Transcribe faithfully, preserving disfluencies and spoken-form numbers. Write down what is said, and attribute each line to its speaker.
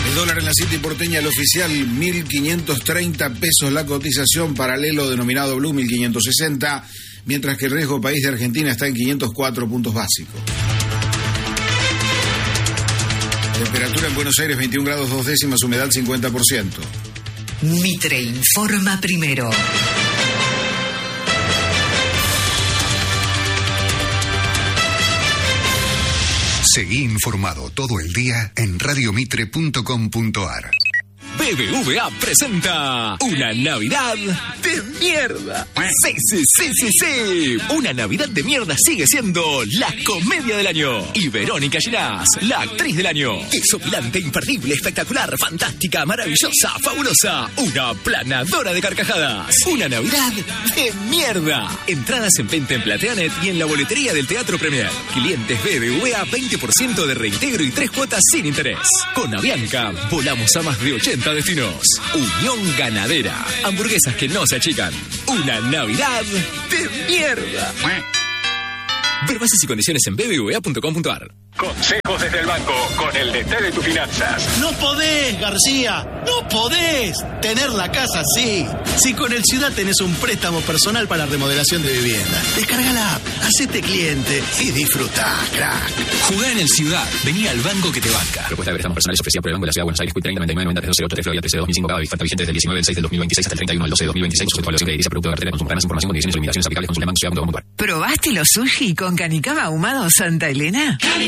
Speaker 1: El dólar en la City porteña, el oficial, mil quinientos treinta pesos la cotización, paralelo denominado Blue, mil quinientos sesenta, mientras que el riesgo país de Argentina está en quinientos cuatro puntos básicos. Temperatura en Buenos Aires, veintiún grados dos décimas, humedad cincuenta por ciento.
Speaker 2: Mitre informa primero.
Speaker 3: Seguí informado todo el día en radiomitre punto com punto ar.
Speaker 4: B B V A presenta una Navidad de mierda. Sí, sí, sí, sí, sí. Una Navidad de mierda sigue siendo la comedia del año. Y Verónica Ginás, la actriz del año. Desopilante, imperdible, espectacular, fantástica, maravillosa, fabulosa. Una planadora de carcajadas. Una Navidad de mierda. Entradas en venta en Plateanet y en la boletería del Teatro Premier. Clientes B B V A, veinte por ciento de reintegro y tres cuotas sin interés. Con Avianca, volamos a más de ochenta destinos. Unión Ganadera. Hamburguesas que no se achican. Una Navidad de mierda. Ver bases y condiciones en b b v a punto com punto ar.
Speaker 5: Consejos desde el banco con el D T de tus finanzas.
Speaker 6: No podés, García, no podés tener la casa así. Si con el Ciudad tenés un préstamo personal para remodelación de vivienda, descarga la app, hacete cliente y disfrutá, crack.
Speaker 4: Jugá en el Ciudad, vení al banco que te banca. Propuesta de préstamos personales ofrecida por el Banco de la Ciudad de Buenos Aires, treinta noventa y nueve noventa trece ocho tres Florida trece dos mil cinco, cada oferta vigente desde el diecinueve del seis del dos mil veintiséis hasta el treinta y uno del doce del dos mil veintiséis, sujeto a evaluación que dice producto de cartera, consumo, más información, condiciones y limitaciones aplicables, consumo, ciudad punto com punto ar.
Speaker 2: ¿Probaste los sushi con canicama ahumado Santa Elena?